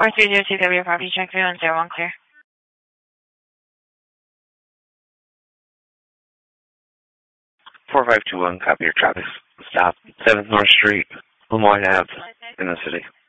430TW property check 3101 clear. 4521, copy your traffic stop, 7th North Street, Lemoyne Ave, in the city.